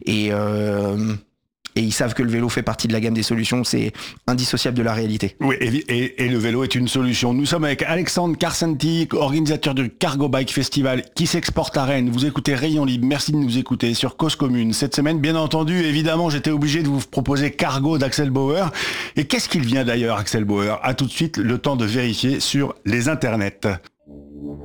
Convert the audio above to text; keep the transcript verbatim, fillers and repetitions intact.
Et, euh, et ils savent que le vélo fait partie de la gamme des solutions, c'est indissociable de la réalité. Oui, et, et, et le vélo est une solution. Nous sommes avec Alexandre Karsenty, organisateur du Cargo Bike Festival qui s'exporte à Rennes. Vous écoutez Rayon Libre, merci de nous écouter sur Cause Commune. Cette semaine, bien entendu, évidemment, j'étais obligé de vous proposer Cargo d'Axel Bauer. Et qu'est-ce qu'il vient d'ailleurs, Axel Bauer? À tout de suite, le temps de vérifier sur les internets.